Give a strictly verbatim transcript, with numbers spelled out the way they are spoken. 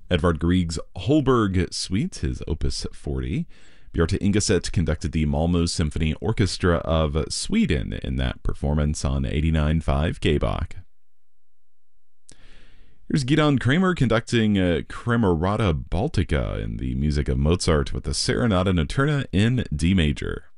Edvard Grieg's Holberg Suite, his Opus forty. Bjarte Ingeset conducted the Malmö Symphony Orchestra of Sweden in that performance on eighty-nine point five K B O C. Here's Gidon Kramer conducting uh, Kremerata Baltica in the music of Mozart with the Serenata Notturna in D major.